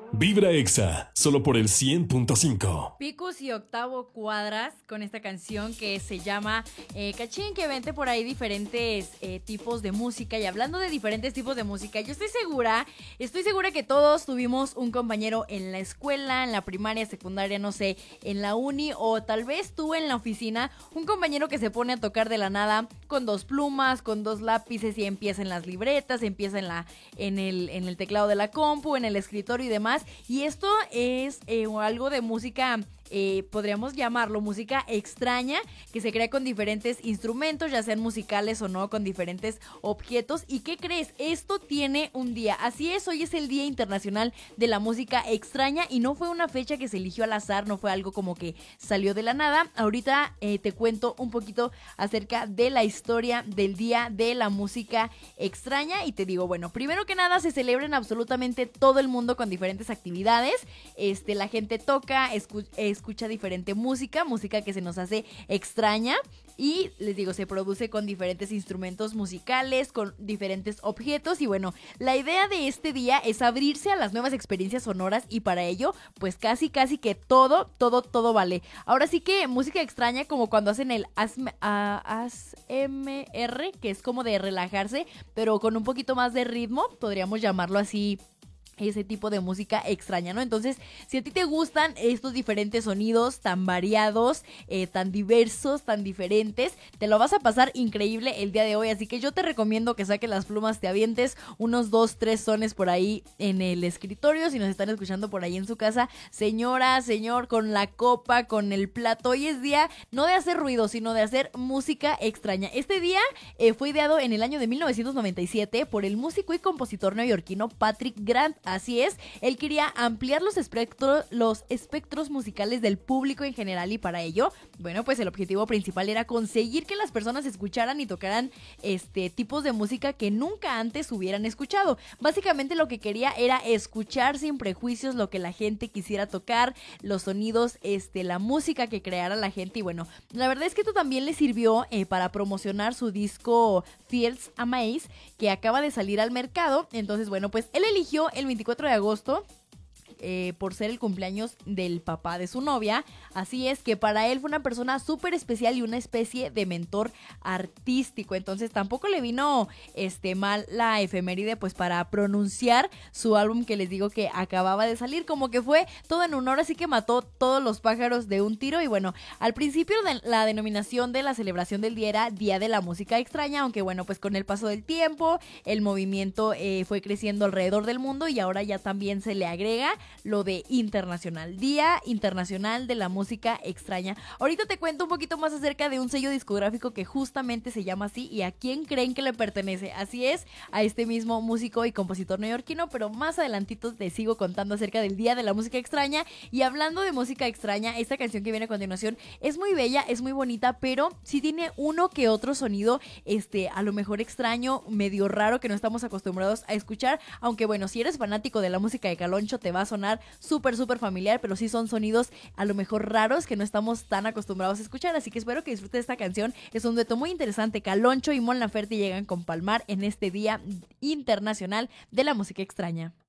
Vibra Exa, solo por el 100.5. Picus y Octavo Cuadras con esta canción que se llama Cachín, que vente por ahí diferentes tipos de música. Y hablando de diferentes tipos de música, yo estoy segura que todos tuvimos un compañero en la escuela, en la primaria, secundaria, no sé, en la uni o tal vez tú en la oficina, un compañero que se pone a tocar de la nada con dos plumas, con dos lápices y empieza en las libretas, empieza en el teclado de la compu, en el escritorio y demás. Y esto es algo de música, podríamos llamarlo música extraña, que se crea con diferentes instrumentos, ya sean musicales o no, con diferentes objetos. ¿Y qué crees? Esto tiene un día. Así es, hoy es el Día Internacional de la Música Extraña y no fue una fecha que se eligió al azar, no fue algo como que salió de la nada. Ahorita te cuento un poquito acerca de la historia del Día de la Música Extraña y te digo, bueno, primero que nada se celebra en absolutamente todo el mundo con diferentes actividades. La gente toca, escucha diferente música que se nos hace extraña y les digo, se produce con diferentes instrumentos musicales, con diferentes objetos y bueno, la idea de este día es abrirse a las nuevas experiencias sonoras y para ello, pues casi que todo vale. Ahora sí que música extraña como cuando hacen el ASMR, que es como de relajarse, pero con un poquito más de ritmo, podríamos llamarlo así, ese tipo de música extraña, ¿no? Entonces, si a ti te gustan estos diferentes sonidos tan variados, tan diversos, tan diferentes, te lo vas a pasar increíble el día de hoy, así que yo te recomiendo que saques las plumas, te avientes unos 2-3 sones por ahí en el escritorio, si nos están escuchando por ahí en su casa, señora, señor, con la copa, con el plato. Hoy es día no de hacer ruido, sino de hacer música extraña. Este día fue ideado en el año de 1997 por el músico y compositor neoyorquino Patrick Grant. Así es, él quería ampliar los espectros musicales del público en general y para ello, bueno, pues el objetivo principal era conseguir que las personas escucharan y tocaran tipos de música que nunca antes hubieran escuchado. Básicamente lo que quería era escuchar sin prejuicios lo que la gente quisiera tocar, los sonidos, la música que creara la gente y bueno, la verdad es que esto también le sirvió para promocionar su disco Fields Amaze que acaba de salir al mercado. Entonces bueno, pues él eligió el 24 de agosto por ser el cumpleaños del papá de su novia. Así es que para él fue una persona súper especial y una especie de mentor artístico. Entonces tampoco le vino mal la efeméride pues para pronunciar su álbum que les digo que acababa de salir. Como que fue todo en honor, así que mató todos los pájaros de un tiro. Y bueno, al principio la denominación de la celebración del día era Día de la Música Extraña, aunque bueno, pues con el paso del tiempo el movimiento fue creciendo alrededor del mundo y ahora ya también se le agrega lo de internacional, Día Internacional de la Música Extraña. Ahorita te cuento un poquito más acerca de un sello discográfico que justamente se llama así y a quién creen que le pertenece. Así es, a este mismo músico y compositor neoyorquino, pero más adelantito te sigo contando acerca del Día de la Música Extraña. Y hablando de música extraña, esta canción que viene a continuación es muy bella, es muy bonita, pero sí tiene uno que otro sonido, a lo mejor extraño, medio raro que no estamos acostumbrados a escuchar, aunque bueno, si eres fanático de la música de Caloncho te va a sonar súper familiar, pero sí son sonidos a lo mejor raros que no estamos tan acostumbrados a escuchar, así que espero que disfrutes esta canción. Es un dueto muy interesante. Caloncho y Mon Laferte llegan con Palmar en este Día Internacional de la Música Extraña.